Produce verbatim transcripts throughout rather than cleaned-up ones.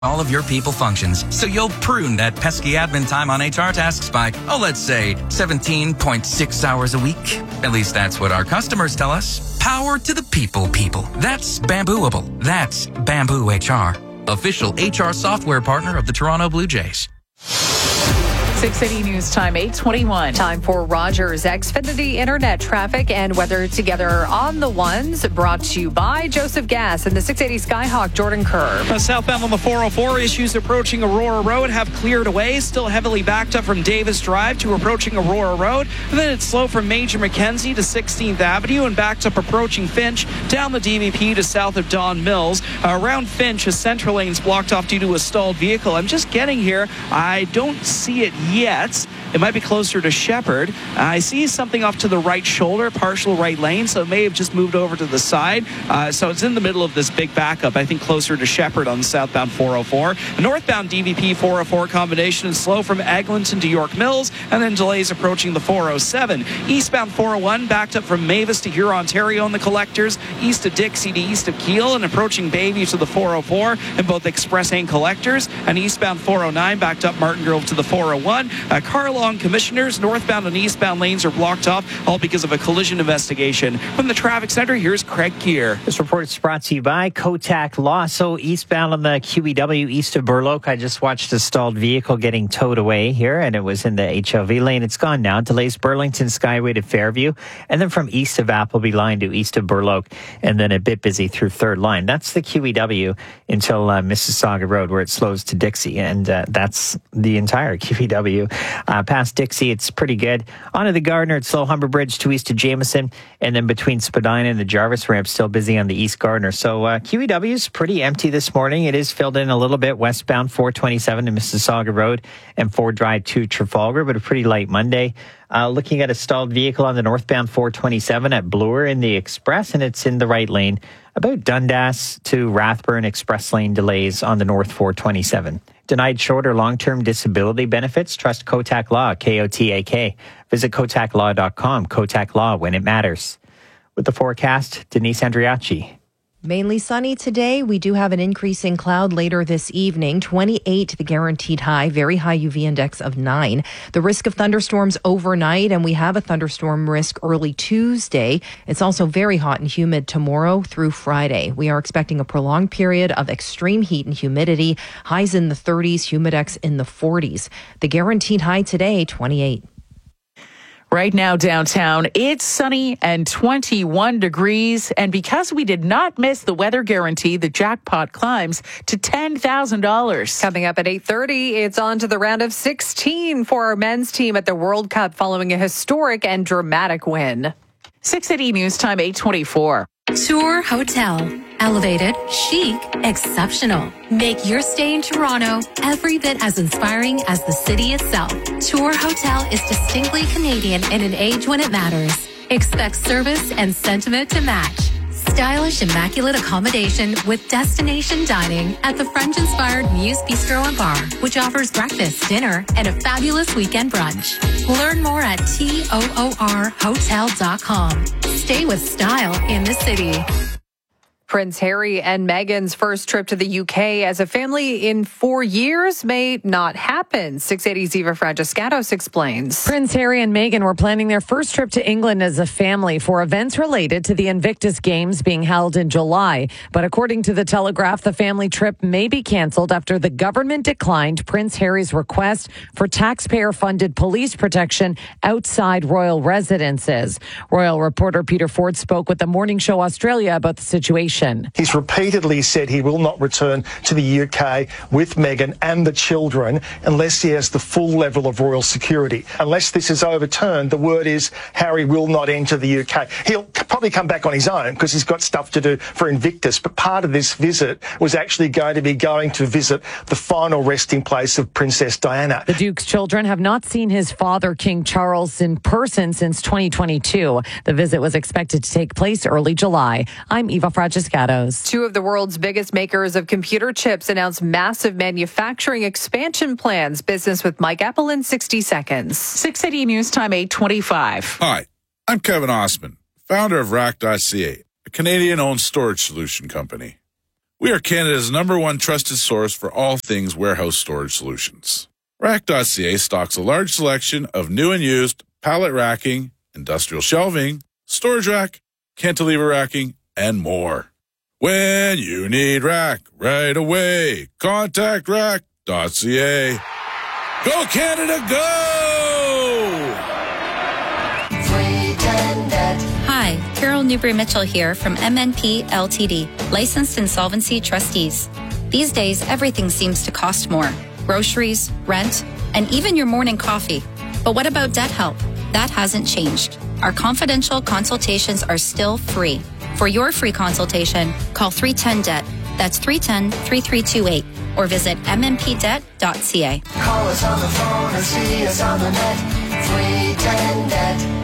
all of your people functions, so you'll prune that pesky admin time on H R tasks by, oh, let's say seventeen point six hours a week. At least that's what our customers tell us. Power to the people, people. That's Bambooable. That's Bamboo H R, official H R software partner of the Toronto Blue Jays. six eighty News Time, eight twenty-one. Time for Rogers Xfinity Internet traffic and weather together on the ones, brought to you by Joseph Gas and the six eighty Skyhawk, Jordan Kerr. Uh, southbound on the four oh four, issues approaching Aurora Road have cleared away. Still heavily backed up from Davis Drive to approaching Aurora Road. And then it's slow from Major Mackenzie to sixteenth Avenue and backed up approaching Finch down the D V P to south of Don Mills. Uh, around Finch, a central lane's blocked off due to a stalled vehicle. I'm just getting here. I don't see it yet. It might be closer to Shepherd. I see something off to the right shoulder, partial right lane, so it may have just moved over to the side. Uh, so it's in the middle of this big backup, I think closer to Shepherd on the southbound four oh four. The northbound D V P four oh four combination is slow from Eglinton to York Mills, and then delays approaching the four oh seven. Eastbound four oh one backed up from Mavis to Huron, Ontario in the collectors, east of Dixie to east of Kiel, and approaching Bayview to the four oh four in both express and collectors, and eastbound four oh nine backed up Martin Grove to the four oh one. Uh, Carlong Commissioners, northbound and eastbound lanes are blocked off, all because of a collision investigation. From the traffic center, here's Craig Keir. This report is brought to you by Kotak Law. So eastbound on the Q E W east of Burloak, I just watched a stalled vehicle getting towed away here, and it was in the H L V lane. It's gone now. Delays Burlington Skyway to Fairview, and then from east of Appleby line to east of Burloak, and then a bit busy through third line. That's the Q E W until uh, Mississauga Road, where it slows to Dixie, and uh, that's the entire Q E W. Uh, past Dixie, it's pretty good. Onto the Gardner, it's slow Humber Bridge to east of Jameson, and then between Spadina and the Jarvis ramp, still busy on the East Gardner. So uh, Q E W is pretty empty this morning. It is filled in a little bit westbound four twenty-seven to Mississauga Road and Ford Drive to Trafalgar, but a pretty light Monday. Uh, looking at a stalled vehicle on the northbound four twenty-seven at Bloor in the Express, and it's in the right lane. About Dundas to Rathburn, express lane delays on the north four twenty-seven. Denied short or long-term disability benefits? Trust Kotak Law, K O T A K. Visit kotak law dot com. Kotak Law, when it matters. With the forecast, Denise Andriachi. Mainly sunny today. We do have an increase in cloud later this evening. twenty-eight, the guaranteed high, very high U V index of nine. The risk of thunderstorms overnight, and we have a thunderstorm risk early Tuesday. It's also very hot and humid tomorrow through Friday. We are expecting a prolonged period of extreme heat and humidity. Highs in the thirties, humidex in the forties. The guaranteed high today, twenty-eight. Right now downtown, it's sunny and twenty-one degrees. And because we did not miss the weather guarantee, the jackpot climbs to ten thousand dollars. Coming up at eight thirty, it's on to the round of sixteen for our men's team at the World Cup following a historic and dramatic win. six eighty News Time, eight twenty-four. Tour Hotel. Elevated, chic, exceptional. Make your stay in Toronto every bit as inspiring as the city itself. Tour Hotel is distinctly Canadian in an age when it matters. Expect service and sentiment to match. Stylish, immaculate accommodation with destination dining at the French-inspired Muse Bistro and Bar, which offers breakfast, dinner, and a fabulous weekend brunch. Learn more at toor hotel dot com. Stay with style in the city. Prince Harry and Meghan's first trip to the U K as a family in four years may not happen. six eighty's Eva Francescatos explains. Prince Harry and Meghan were planning their first trip to England as a family for events related to the Invictus Games being held in July. But according to The Telegraph, the family trip may be canceled after the government declined Prince Harry's request for taxpayer-funded police protection outside royal residences. Royal reporter Peter Ford spoke with the Morning Show Australia about the situation. He's repeatedly said he will not return to the U K with Meghan and the children unless he has the full level of royal security. Unless this is overturned, the word is Harry will not enter the U K. He'll probably come back on his own because he's got stuff to do for Invictus, but part of this visit was actually going to be going to visit the final resting place of Princess Diana. The Duke's children have not seen his father, King Charles, in person since twenty twenty-two. The visit was expected to take place early July. I'm Eva Francescatos. Two of the world's biggest makers of computer chips announced massive manufacturing expansion plans. Business with Mike Apple in sixty seconds. six eighty News Time, eight twenty-five. Hi, I'm Kevin Osman, founder of Rack dot C A, a Canadian-owned storage solution company. We are Canada's number one trusted source for all things warehouse storage solutions. Rack dot C A stocks a large selection of new and used pallet racking, industrial shelving, storage rack, cantilever racking, and more. When you need rack right away, contact rack dot C A. Go Canada, go! Hi, Carol Newbury-Mitchell here from M N P L T D, Licensed Insolvency Trustees. These days, everything seems to cost more. Groceries, rent, and even your morning coffee. But what about debt help? That hasn't changed. Our confidential consultations are still free. For your free consultation, call three one zero D E B T. That's three one zero, three three two eight. Or visit m m p debt dot c a. Call us on the phone or see us on the net. three one zero D E B T.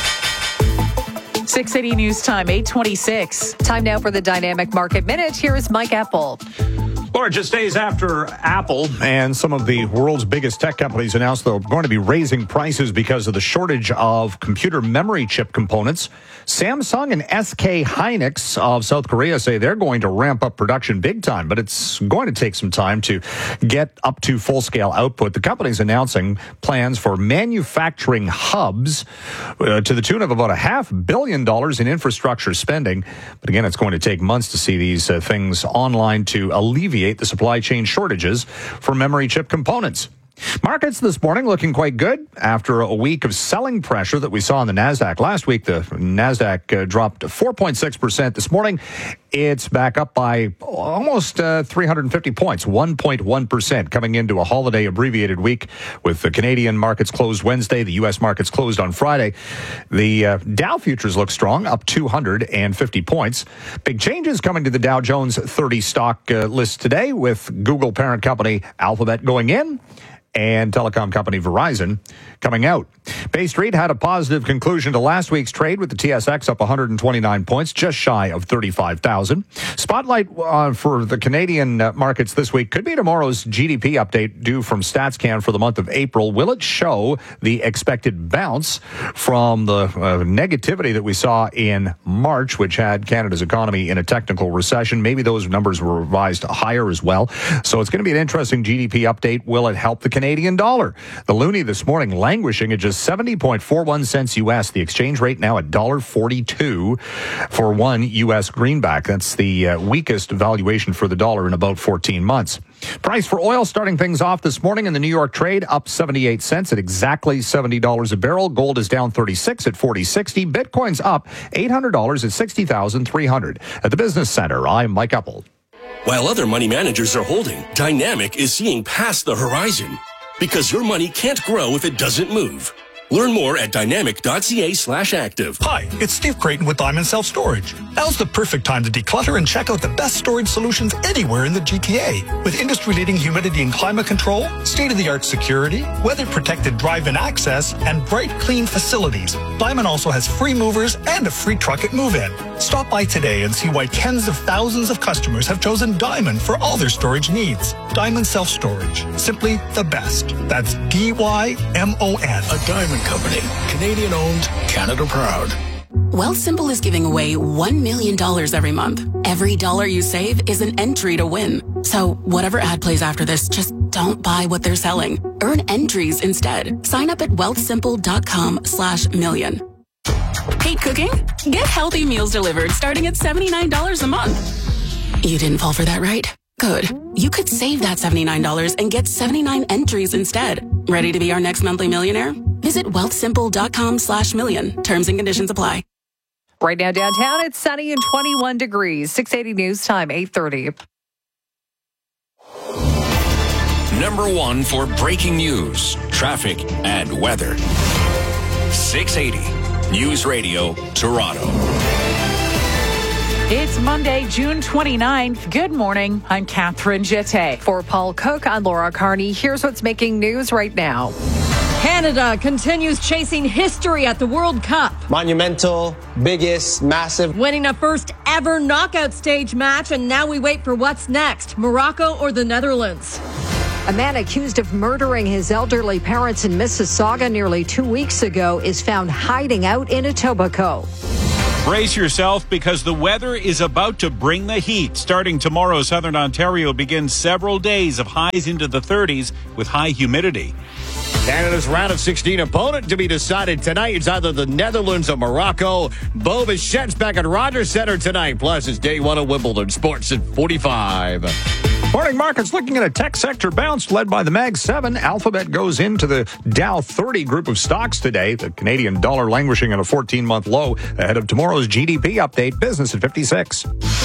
six eighty News Time, eight twenty-six. Time now for the Dynamic Market Minute. Here is Mike Apple. Laura, just days after Apple and some of the world's biggest tech companies announced they're going to be raising prices because of the shortage of computer memory chip components, Samsung and S K Hynix of South Korea say they're going to ramp up production big time, but it's going to take some time to get up to full-scale output. The company's announcing plans for manufacturing hubs uh, to the tune of about a half billion dollars in infrastructure spending. But again, it's going to take months to see these uh, things online to alleviate the supply chain shortages for memory chip components. Markets this morning looking quite good after a week of selling pressure that we saw in the NASDAQ. Last week, the NASDAQ uh, dropped four point six percent. This morning, it's back up by almost uh, three hundred fifty points, one point one percent, coming into a holiday abbreviated week with the Canadian markets closed Wednesday, the U S markets closed on Friday. The uh, Dow futures look strong, up two hundred fifty points. Big changes coming to the Dow Jones thirty stock uh, list today, with Google parent company Alphabet going in and telecom company Verizon coming out. Bay Street had a positive conclusion to last week's trade with the T S X up one hundred twenty-nine points, just shy of thirty-five thousand. Spotlight uh, for the Canadian uh, markets this week could be tomorrow's G D P update due from StatsCan for the month of April. Will it show the expected bounce from the uh, negativity that we saw in March, which had Canada's economy in a technical recession? Maybe those numbers were revised higher as well. So it's going to be an interesting G D P update. Will it help the Canadian dollar? The loonie this morning languishing at just seventy point four one cents U S. The exchange rate now at one dollar forty-two for one U S greenback. That's the uh, weakest valuation for the dollar in about fourteen months. Price for oil starting things off this morning in the New York trade up seventy-eight cents at exactly seventy dollars a barrel. Gold is down thirty-six at forty sixty. Bitcoin's up eight hundred dollars at sixty thousand three hundred. At the Business Center, I'm Mike Apple. While other money managers are holding, Dynamic is seeing past the horizon. Because your money can't grow if it doesn't move. Learn more at dynamic dot c a slash active. Hi, it's Steve Creighton with Diamond Self Storage. Now's the perfect time to declutter and check out the best storage solutions anywhere in the G T A. With industry-leading humidity and climate control, state-of-the-art security, weather-protected drive-in access, and bright, clean facilities, Diamond also has free movers and a free truck at move-in. Stop by today and see why tens of thousands of customers have chosen Diamond for all their storage needs. Diamond Self Storage. Simply the best. That's D Y M O N. A Diamond Company. Canadian owned, Canada proud. Wealthsimple is giving away one million dollars every month. Every dollar you save is an entry to win. So whatever ad plays after this, just don't buy what they're selling. Earn entries instead. Sign up at wealthsimple.com slash million. Hate cooking? Get healthy meals delivered starting at seventy-nine dollars a month. You didn't fall for that, right? Good. You could save that seventy-nine dollars and get seventy-nine entries instead. Ready to be our next monthly millionaire? Visit wealthsimple.com slash million. Terms and conditions apply. Right now downtown, it's sunny and twenty-one degrees. six eighty News Time, eight thirty. Number one for breaking news, traffic, and weather. six eighty News Radio, Toronto. It's Monday, June twenty-ninth. Good morning. I'm Catherine Jette. For Paul Cook, I'm Laura Carney. Here's what's making news right now. Canada continues chasing history at the World Cup. Monumental, biggest, massive. Winning a first ever knockout stage match, and now we wait for what's next, Morocco or the Netherlands. A man accused of murdering his elderly parents in Mississauga nearly two weeks ago is found hiding out in Etobicoke. Brace yourself because the weather is about to bring the heat. Starting tomorrow, southern Ontario begins several days of highs into the thirties with high humidity. Canada's round of sixteen opponent to be decided tonight. It's either the Netherlands or Morocco. Bo Bichette's back at Rogers Centre tonight. Plus, it's day one of Wimbledon. Sports at forty-five. Morning markets looking at a tech sector bounce led by the Mag seven. Alphabet goes into the Dow thirty group of stocks today. The Canadian dollar languishing at a fourteen-month low ahead of tomorrow's G D P update. Business at fifty-six.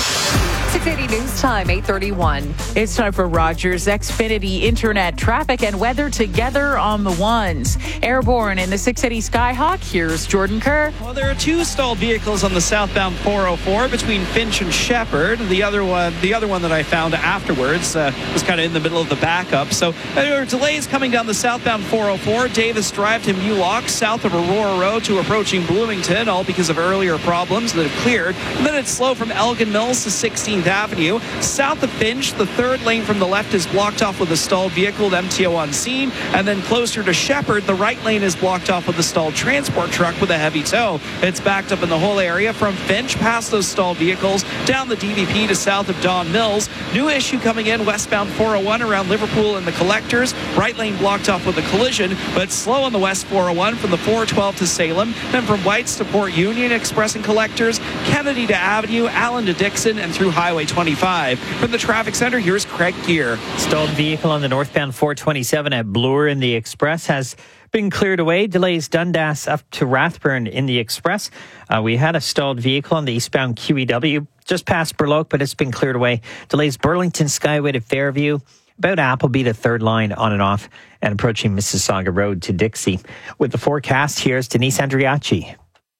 six eighty News Time, eight thirty-one. It's time for Rogers Xfinity Internet traffic and weather together on the ones. Airborne in the six eighty Skyhawk, here's Jordan Kerr. Well, there are two stalled vehicles on the southbound four oh four between Finch and Shepherd. The other one, the other one that I found afterwards uh, was kind of in the middle of the backup. So there are delays coming down the southbound four oh four, Davis Drive to Mulock, south of Aurora Road to approaching Bloomington, all because of earlier problems that have cleared. And then it's slow from Elgin Mills to sixteenth Avenue. South of Finch, the third lane from the left is blocked off with a stalled vehicle with M T O on scene. And then closer to Shepherd, the right lane is blocked off with a stalled transport truck with a heavy tow. It's backed up in the whole area from Finch past those stalled vehicles down the D V P to south of Don Mills. New issue coming in westbound four oh one around Liverpool and the Collectors. Right lane blocked off with a collision, but slow on the west four oh one from the four twelve to Salem. Then from Whites to Port Union, Express and Collectors, Kennedy to Avenue, Allen to Dixon, and through Highway twenty-five. From the traffic center, here's Craig Gear. Stalled vehicle on the northbound four twenty-seven at Bloor in the Express has been cleared away. Delays Dundas up to Rathburn in the Express. Uh, we had a stalled vehicle on the eastbound Q E W just past Burloak, but it's been cleared away. Delays Burlington Skyway to Fairview, about Appleby to third line on and off, and approaching Mississauga Road to Dixie. With the forecast, here's Denise Andriacci.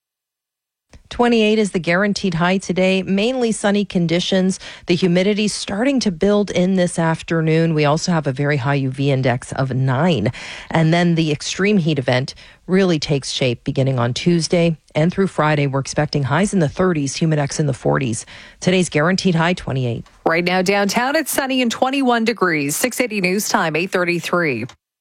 twenty-eight is the guaranteed high today. Mainly sunny conditions. The humidity starting to build in this afternoon. We also have a very high U V index of nine. And then the extreme heat event really takes shape beginning on Tuesday and through Friday. We're expecting highs in the thirties, humidex in the forties. Today's guaranteed high, twenty-eight. Right now downtown, it's sunny and twenty-one degrees. six eighty News Time, eight thirty-three.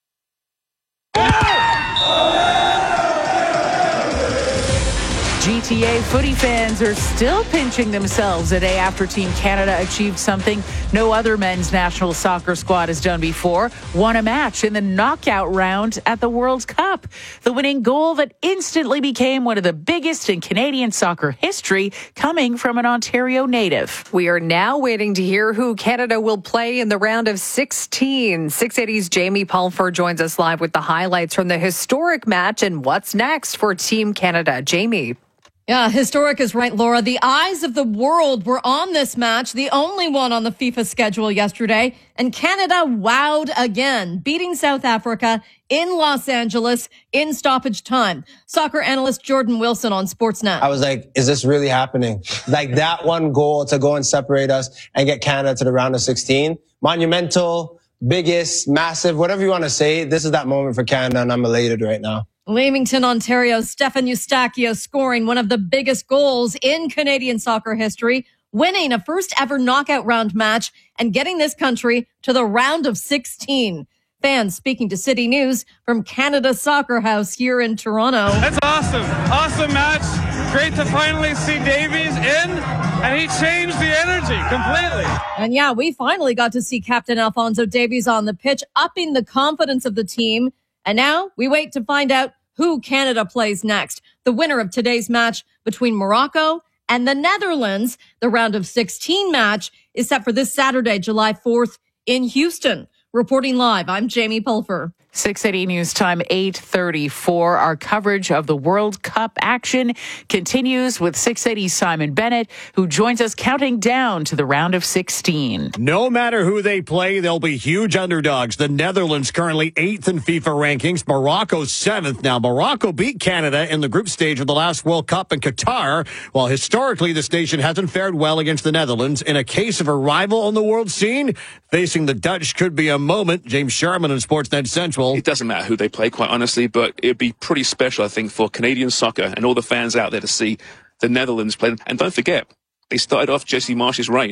G T A footy fans are still pinching themselves a day after Team Canada achieved something no other men's national soccer squad has done before, won a match in the knockout round at the World Cup. The winning goal that instantly became one of the biggest in Canadian soccer history, coming from an Ontario native. We are now waiting to hear who Canada will play in the round of sixteen. six eighty's Jamie Pulfer joins us live with the highlights from the historic match and what's next for Team Canada. Jamie. Yeah, historic is right, Laura. The eyes of the world were on this match, the only one on the FIFA schedule yesterday. And Canada wowed again, beating South Africa in Los Angeles in stoppage time. Soccer analyst Jordan Wilson on Sportsnet. I was like, is this really happening? Like that one goal to go and separate us and get Canada to the round of sixteen. Monumental, biggest, massive, whatever you want to say. This is that moment for Canada, and I'm elated right now. Leamington, Ontario's Stefan Eustáquio scoring one of the biggest goals in Canadian soccer history, winning a first ever knockout round match and getting this country to the round of sixteen. Fans speaking to City News from Canada Soccer House here in Toronto. That's awesome. Awesome match. Great to finally see Davies in, and he changed the energy completely. And yeah, we finally got to see Captain Alphonso Davies on the pitch, upping the confidence of the team. And now we wait to find out who Canada plays next. The winner of today's match between Morocco and the Netherlands, the round of sixteen match, is set for this Saturday, July fourth in Houston. Reporting live, I'm Jamie Pulfer. six eighty News Time, eight thirty-four. Our coverage of the World Cup action continues with six eighty's Simon Bennett, who joins us counting down to the round of sixteen. No matter who they play, they'll be huge underdogs. The Netherlands currently eighth in FIFA rankings. Morocco seventh. Now, Morocco beat Canada in the group stage of the last World Cup in Qatar, while historically this nation hasn't fared well against the Netherlands. In a case of a rival on the world scene, facing the Dutch could be a moment. James Sharman in Sportsnet Central. It doesn't matter who they play, quite honestly, but it'd be pretty special, I think, for Canadian soccer and all the fans out there to see the Netherlands play. And don't forget, they started off Jesse Marsch's reign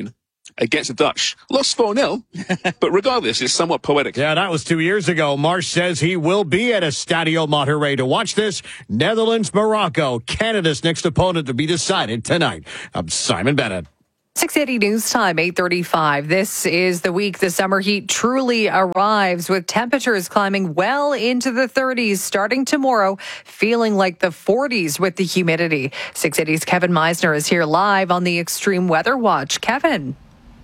against the Dutch. Lost four nil, but regardless, it's somewhat poetic. Yeah, that was two years ago. Marsh says he will be at Estadio Monterrey to watch this. Netherlands-Morocco, Canada's next opponent to be decided tonight. I'm Simon Bennett. six eighty News Time, eight thirty-five. This is the week the summer heat truly arrives, with temperatures climbing well into the thirties starting tomorrow, feeling like the forties with the humidity. six eighty's Kevin Meisner is here live on the Extreme Weather Watch. Kevin.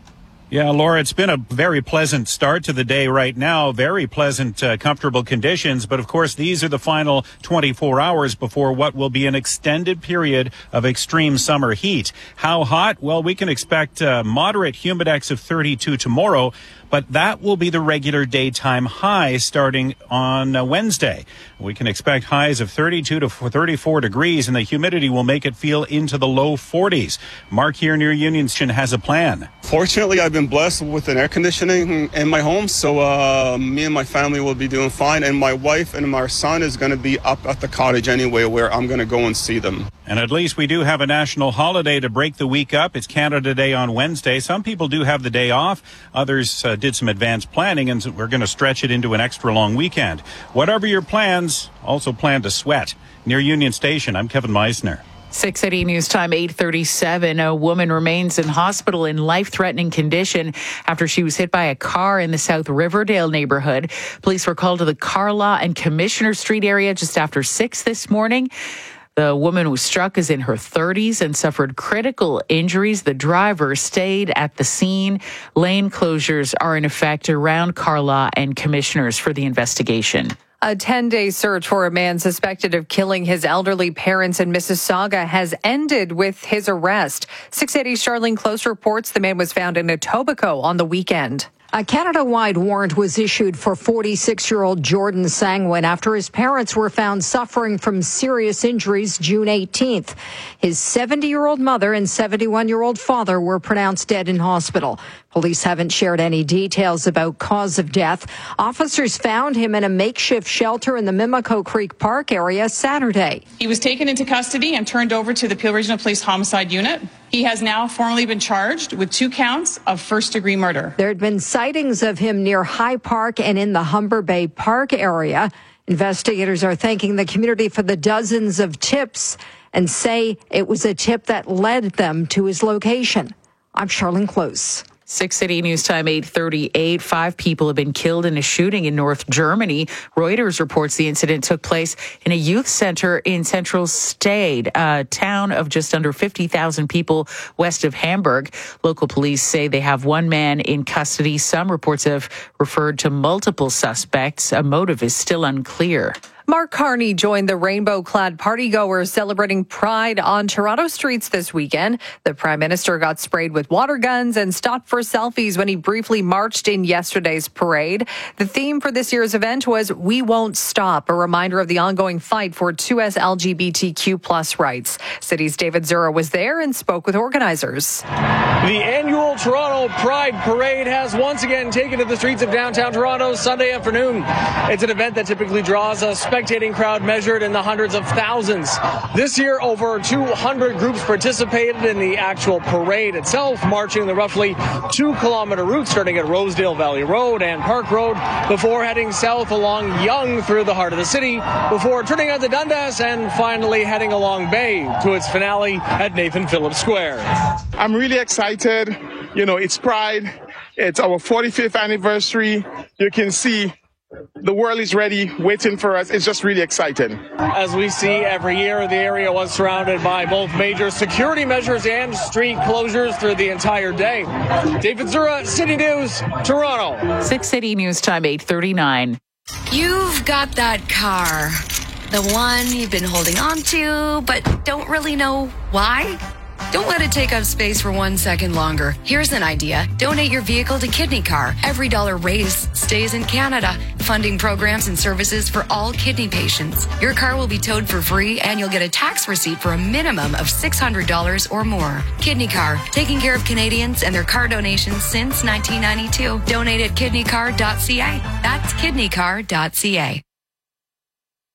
Yeah, Laura, it's been a very pleasant start to the day right now. Very pleasant, uh, comfortable conditions. But of course, these are the final twenty-four hours before what will be an extended period of extreme summer heat. How hot? Well, we can expect a moderate humidex of thirty-two tomorrow, but that will be the regular daytime high starting on uh, Wednesday. We can expect highs of thirty-two to thirty-four degrees, and the humidity will make it feel into the low forties. Mark here near Union Station has a plan. Fortunately, I've been blessed with an air conditioning in my home, so uh, me and my family will be doing fine, and my wife and my son is going to be up at the cottage anyway, where I'm going to go and see them. And at least we do have a national holiday to break the week up. It's Canada Day on Wednesday. Some people do have the day off. Others uh, did some advanced planning, and we're going to stretch it into an extra long weekend. Whatever your plans, also plan to sweat. Near Union Station, I'm Kevin Meisner. six eighty News Time, eight thirty-seven. A woman remains in hospital in life-threatening condition after she was hit by a car in the South Riverdale neighborhood. Police were called to the Carlaw and Commissioner Street area just after six this morning. The woman who was struck is in her thirties and suffered critical injuries. The driver stayed at the scene. Lane closures are in effect around Carlaw and Commissioners for the investigation. A ten-day search for a man suspected of killing his elderly parents in Mississauga has ended with his arrest. six eighty's Charlene Close reports the man was found in Etobicoke on the weekend. A Canada-wide warrant was issued for forty-six-year-old Jordan Sangwin after his parents were found suffering from serious injuries June eighteenth. His seventy-year-old mother and seventy-one-year-old father were pronounced dead in hospital. Police haven't shared any details about cause of death. Officers found him in a makeshift shelter in the Mimico Creek Park area Saturday. He was taken into custody and turned over to the Peel Regional Police Homicide Unit. He has now formally been charged with two counts of first-degree murder. There had been sightings of him near High Park and in the Humber Bay Park area. Investigators are thanking the community for the dozens of tips and say it was a tip that led them to his location. I'm Charlene Close. six eighty News Time, eight thirty-eight. Five people have been killed in a shooting in North Germany. Reuters reports the incident took place in a youth center in Central Stade, a town of just under fifty thousand people west of Hamburg. Local police say they have one man in custody. Some reports have referred to multiple suspects. A motive is still unclear. Mark Carney joined the rainbow-clad partygoers celebrating Pride on Toronto streets this weekend. The Prime Minister got sprayed with water guns and stopped for selfies when he briefly marched in yesterday's parade. The theme for this year's event was We Won't Stop, a reminder of the ongoing fight for two S L G B T Q plus rights. City's David Zura was there and spoke with organizers. The annual Toronto Pride Parade has once again taken to the streets of downtown Toronto Sunday afternoon. It's an event that typically draws a spectating crowd measured in the hundreds of thousands. This year, over two hundred groups participated in the actual parade itself, marching the roughly two-kilometer route starting at Rosedale Valley Road and Park Road before heading south along Yonge through the heart of the city, before turning out to Dundas and finally heading along Bay to its finale at Nathan Phillips Square. I'm really excited. You know, it's Pride. It's our forty-fifth anniversary. You can see the world is ready, waiting for us. It's just really exciting. As we see every year, the area was surrounded by both major security measures and street closures through the entire day. David Zura, City News, Toronto. six eighty News Time, eight thirty-nine. You've got that car, the one you've been holding on to, but don't really know why. Don't let it take up space for one second longer. Here's an idea. Donate your vehicle to Kidney Car. Every dollar raised stays in Canada, funding programs and services for all kidney patients. Your car will be towed for free, and you'll get a tax receipt for a minimum of six hundred dollars or more. Kidney Car, taking care of Canadians and their car donations since nineteen ninety-two. Donate at kidney car dot c a. That's kidney car dot c a.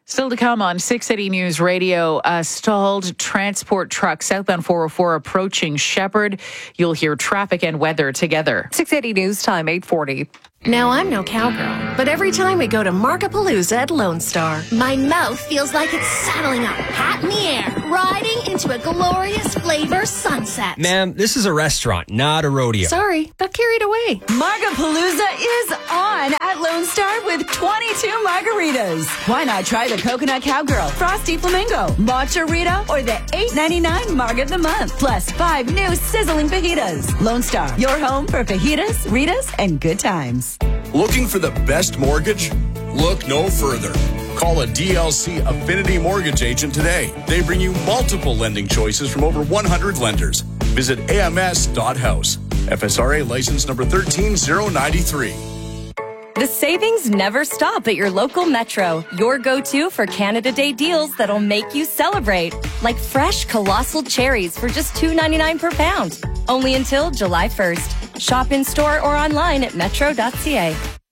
Still to come on six eighty News Radio, a stalled transport truck southbound four oh four approaching Shepherd. You'll hear traffic and weather together. six eighty News Time, eight forty. Now, I'm no cowgirl, but every time we go to Markapalooza at Lone Star, my mouth feels like it's saddling up, hat in the air, riding into a glorious flavor sunset. Ma'am, this is a restaurant, not a rodeo. Sorry, got carried away. Markapalooza is on at Lone Star with twenty-two margaritas. Why not try the Coconut Cowgirl, Frosty Flamingo, Matcha Rita, or the eight ninety-nine Marg of the Month, plus five new sizzling fajitas. Lone Star, your home for fajitas, Ritas, and good times. Looking for the best mortgage? Look no further. Call a D L C Affinity Mortgage agent today. They bring you multiple lending choices from over one hundred lenders. Visit A M S dot house. F S R A license number one three zero nine three. The savings never stop at your local Metro. Your go-to for Canada Day deals that'll make you celebrate. Like fresh colossal cherries for just two ninety-nine per pound. Only until July first. Shop in store or online at metro dot c a.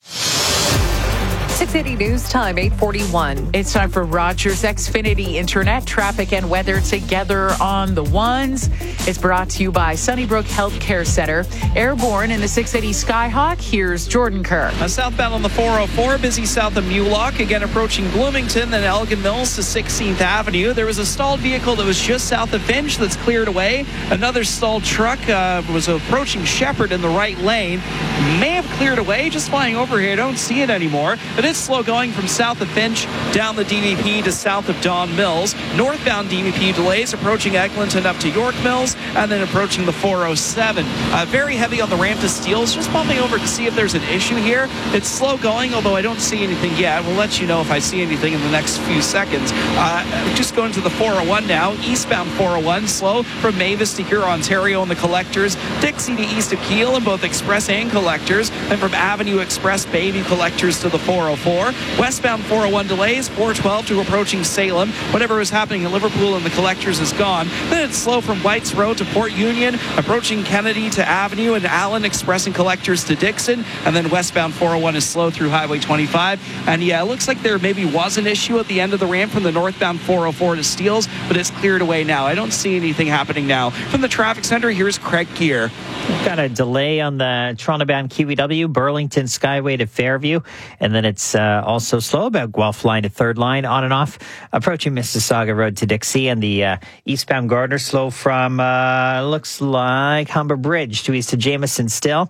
six eighty News Time, eight forty-one. It's time for Rogers Xfinity Internet, traffic and weather together on the ones. It's brought to you by Sunnybrook Healthcare Center. Airborne in the six eighty Skyhawk, here's Jordan Kerr. Uh, southbound on the four oh four, busy south of Mulock, again approaching Bloomington, then Elgin Mills to sixteenth Avenue. There was a stalled vehicle that was just south of Finch that's cleared away. Another stalled truck uh, was approaching Shepherd in the right lane. May have cleared away, just flying over here. I don't see it anymore. But it's slow going from south of Finch down the D V P to south of Don Mills. Northbound D V P delays approaching Eglinton up to York Mills and then approaching the four oh seven. Uh, very heavy on the ramp to Steeles. Just bumping over to see if there's an issue here. It's slow going, although I don't see anything yet. We'll let you know if I see anything in the next few seconds. Uh, just going to the four oh one now. Eastbound four oh one slow from Mavis to Huron, Ontario and the Collectors. Dixie to east of Kiel in both Express and Collectors. Then from Avenue Express, Baby Collectors to the four oh four. Westbound four oh one delays, four twelve to approaching Salem. Whatever was happening in Liverpool and the Collectors is gone. Then it's slow from Whites Road to Port Union, approaching Kennedy to Avenue and Allen Express and Collectors to Dixon. And then westbound four oh one is slow through Highway twenty-five. And yeah, it looks like there maybe was an issue at the end of the ramp from the northbound four oh four to Steeles, but it's cleared away now. I don't see anything happening now. From the traffic center, here's Craig Gear. We've got a delay on the Toronto-bound Kiwi W, Burlington Skyway to Fairview, and then it's uh, also slow about Guelph line to Third Line, on and off, approaching Mississauga Road to Dixie, and the uh, eastbound Gardner slow from, uh, looks like Humber Bridge to east to Jameson still,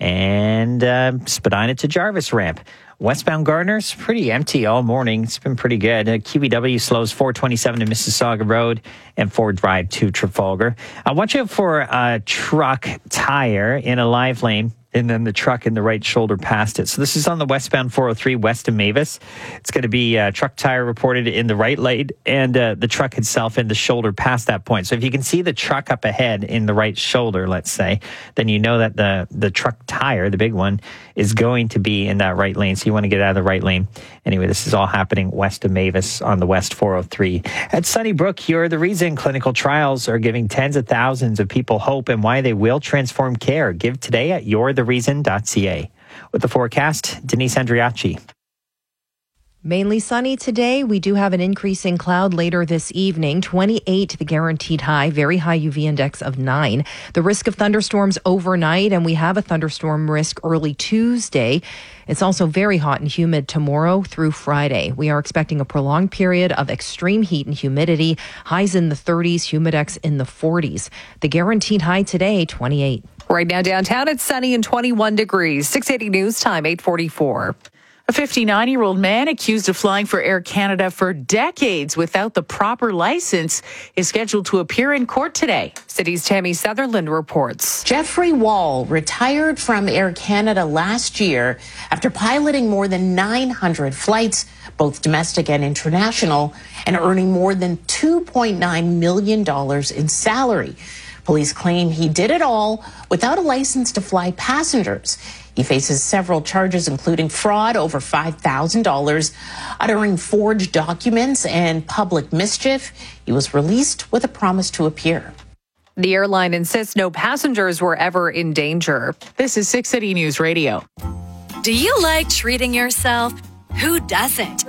and uh, Spadina to Jarvis Ramp. Westbound Gardner's pretty empty all morning. It's been pretty good. Uh, Q B W slows four twenty-seven to Mississauga Road and Ford Drive to Trafalgar. I watch out for a truck tire in a live lane, and then the truck in the right shoulder past it. So this is on the westbound four oh three west of Mavis. It's going to be a truck tire reported in the right lane and uh, the truck itself in the shoulder past that point. So if you can see the truck up ahead in the right shoulder, let's say, then you know that the, the truck tire, the big one, is going to be in that right lane. So you want to get out of the right lane. Anyway, this is all happening west of Mavis on the West four oh three. At Sunnybrook, you're the reason clinical trials are giving tens of thousands of people hope and why they will transform care. Give today at you're the reason dot c a. With the forecast, Denise Andriachi. Mainly sunny today. We do have an increasing cloud later this evening. twenty-eight, the guaranteed high, very high U V index of nine. The risk of thunderstorms overnight, and we have a thunderstorm risk early Tuesday. It's also very hot and humid tomorrow through Friday. We are expecting a prolonged period of extreme heat and humidity. Highs in the thirties, humidex in the forties. The guaranteed high today, twenty-eight. Right now downtown, it's sunny and twenty-one degrees. six eighty News Time, eight forty-four. A fifty-nine-year-old man accused of flying for Air Canada for decades without the proper license is scheduled to appear in court today. City's Tammy Sutherland reports. Jeffrey Wall retired from Air Canada last year after piloting more than nine hundred flights, both domestic and international, and earning more than two point nine million dollars in salary. Police claim he did it all without a license to fly passengers. He faces several charges, including fraud over five thousand dollars, uttering forged documents, and public mischief. He was released with a promise to appear. The airline insists no passengers were ever in danger. This is six eighty News Radio. Do you like treating yourself? Who doesn't?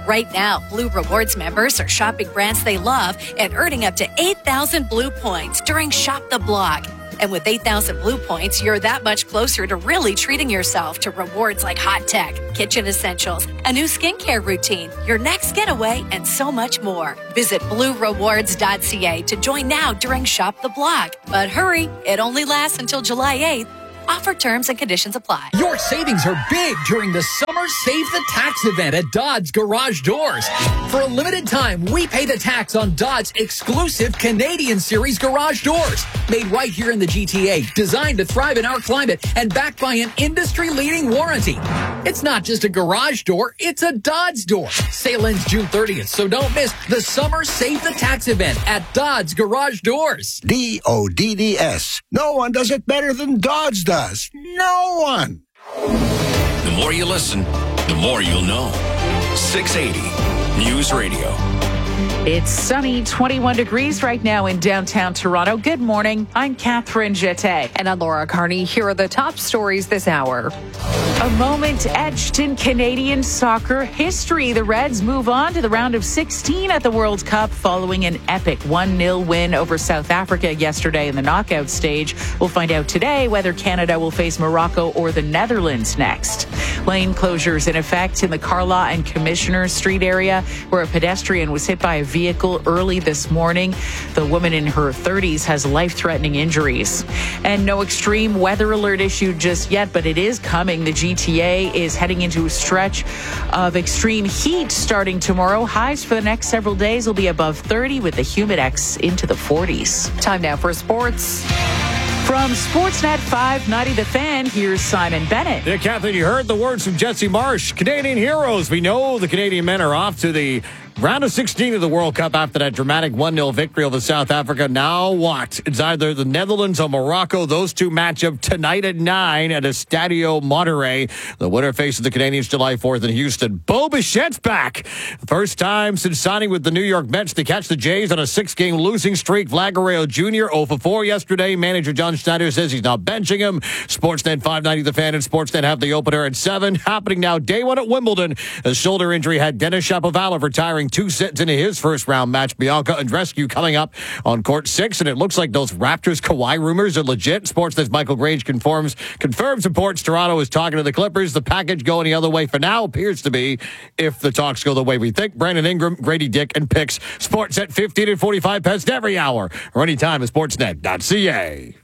Right now, Blue Rewards members are shopping brands they love and earning up to eight thousand Blue points during Shop the Block. And with eight thousand Blue points, you're that much closer to really treating yourself to rewards like hot tech, kitchen essentials, a new skincare routine, your next getaway, and so much more. Visit blue rewards dot c a to join now during Shop the Block. But hurry, it only lasts until July eighth. Offer terms and conditions apply. Your savings are big during the Summer Save the Tax event at Dodds Garage Doors. For a limited time, we pay the tax on Dodds exclusive Canadian Series garage doors. Made right here in the G T A, designed to thrive in our climate, and backed by an industry-leading warranty. It's not just a garage door, it's a Dodds door. Sale ends June thirtieth, so don't miss the Summer Save the Tax event at Dodds Garage Doors. D O D D S. No one does it better than Dodds does. No one. The more you listen, the more you'll know. six eighty News Radio. It's sunny, twenty-one degrees right now in downtown Toronto. Good morning. I'm Catherine Jeté. And I'm Laura Carney. Here are the top stories this hour. A moment etched in Canadian soccer history. The Reds move on to the round of sixteen at the World Cup following an epic one nil win over South Africa yesterday in the knockout stage. We'll find out today whether Canada will face Morocco or the Netherlands next. Lane closures in effect in the Carlaw and Commissioner Street area where a pedestrian was hit by a vehicle early this morning. The woman in her thirties has life-threatening injuries. And no extreme weather alert issued just yet, but it is coming. The G T A is heading into a stretch of extreme heat starting tomorrow. Highs for the next several days will be above thirty with the humidex into the forties. Time now for sports. From Sportsnet five ninety The Fan, here's Simon Bennett. Yeah, Catherine, you heard the words from Jesse Marsh. Canadian heroes. We know the Canadian men are off to the round of sixteen of the World Cup after that dramatic one nil victory over South Africa. Now what? It's either the Netherlands or Morocco. Those two match up tonight at nine at Estadio Monterrey. The winner faces the Canadians July fourth in Houston. Bo Bichette's back. First time since signing with the New York Mets to catch the Jays on a six-game losing streak. Vlad Guerrero Junior zero for four yesterday. Manager John Schneider says he's not benching him. Sportsnet five ninety The Fan and Sportsnet have the opener at seven. Happening now day one at Wimbledon. A shoulder injury had Denis Shapovalov retiring two sets into his first round match. Bianca Andreescu coming up on court six, and it looks like those Raptors Kawhi rumors are legit. Sportsnet's Michael Grange confirms confirms reports Toronto is talking to the Clippers. The package going the other way for now appears to be if the talks go the way we think. Brandon Ingram, Grady Dick, and picks. Sports at fifteen and forty-five past every hour or anytime at sportsnet dot c a.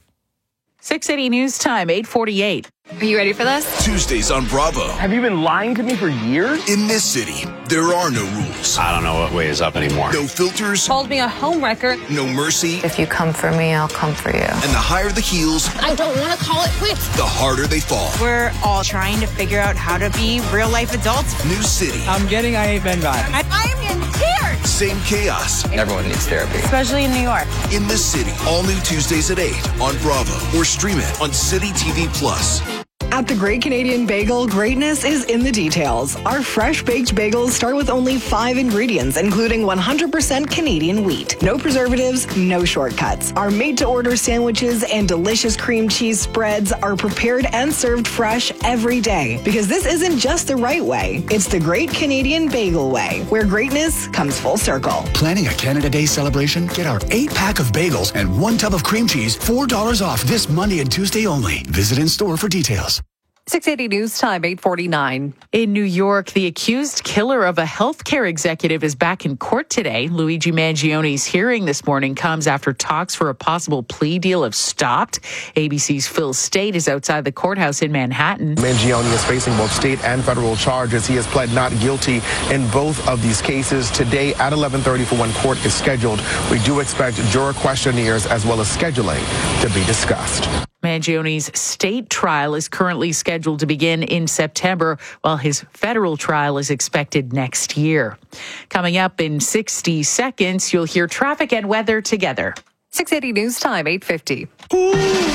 six eighty News Time, eight forty-eight. Are you ready for this? Tuesdays on Bravo. Have you been lying to me for years? In this city, there are no rules. I don't know what way is up anymore. No filters. Called me a homewrecker. No mercy. If you come for me, I'll come for you. And the higher the heels, I don't want to call it quits. the harder they fall. We're all trying to figure out how to be real life adults. New city. I'm getting I Hate Men vibes. I, I am in tears. Same chaos. Everyone needs therapy. Especially in New York. In this city, all new Tuesdays at eight on Bravo or stream it on City T V Plus. At the Great Canadian Bagel, greatness is in the details. Our fresh baked bagels start with only five ingredients, including one hundred percent Canadian wheat. No preservatives, no shortcuts. Our made-to-order sandwiches and delicious cream cheese spreads are prepared and served fresh every day. Because this isn't just the right way, it's the Great Canadian Bagel way, where greatness comes full circle. Planning a Canada Day celebration? Get our eight-pack of bagels and one tub of cream cheese, four dollars off this Monday and Tuesday only. Visit in-store for details. six eighty News Time, eight forty-nine. In New York, the accused killer of a healthcare executive is back in court today. Luigi Mangione's hearing this morning comes after talks for a possible plea deal have stopped. A B C's Phil State is outside the courthouse in Manhattan. Mangione is facing both state and federal charges. He has pled not guilty in both of these cases. Today at eleven thirty for when court is scheduled. We do expect juror questionnaires as well as scheduling to be discussed. Mangione's state trial is currently scheduled to begin in September, while his federal trial is expected next year. Coming up in sixty seconds, you'll hear traffic and weather together. six eighty News Time, eight fifty.